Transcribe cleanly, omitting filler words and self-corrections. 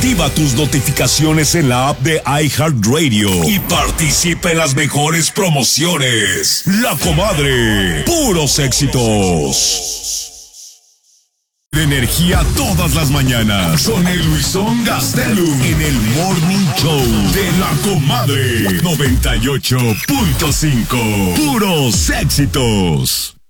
Activa tus notificaciones en la app de iHeartRadio y participa en las mejores promociones. La Comadre, puros éxitos. De energía todas las mañanas con el Luisón Gastelum en el Morning Show de La Comadre 98.5. Puros éxitos.